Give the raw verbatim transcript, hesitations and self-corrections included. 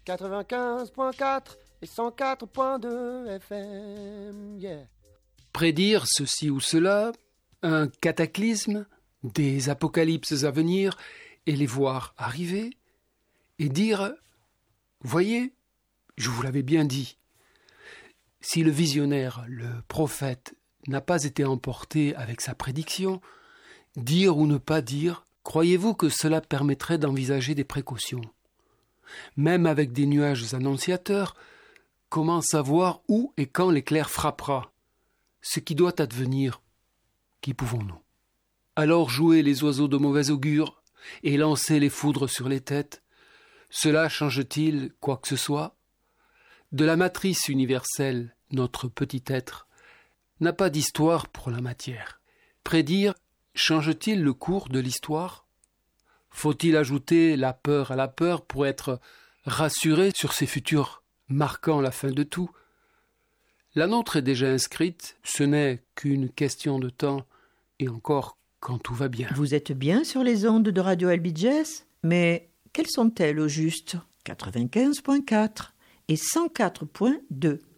quatre-vingt-quinze virgule quatre et cent quatre virgule deux F M, yeah. Prédire ceci ou cela, un cataclysme, des apocalypses à venir, et les voir arriver, et dire « Voyez, je vous l'avais bien dit ». Si le visionnaire, le prophète, n'a pas été emporté avec sa prédiction, dire ou ne pas dire, croyez-vous que cela permettrait d'envisager des précautions ? Même avec des nuages annonciateurs, comment savoir où et quand l'éclair frappera ? Ce qui doit advenir, qui pouvons-nous ? Alors jouer les oiseaux de mauvais augure et lancer les foudres sur les têtes, cela change-t-il quoi que ce soit ? De la matrice universelle, notre petit être n'a pas d'histoire pour la matière. Prédire change-t-il le cours de l'histoire ? Faut-il ajouter la peur à la peur pour être rassuré sur ses futurs marquant la fin de tout ? La nôtre est déjà inscrite, ce n'est qu'une question de temps, et encore quand tout va bien. Vous êtes bien sur les ondes de Radio Albi Jazz, mais quelles sont-elles au juste ? quatre-vingt-quinze virgule quatre et cent quatre virgule deux.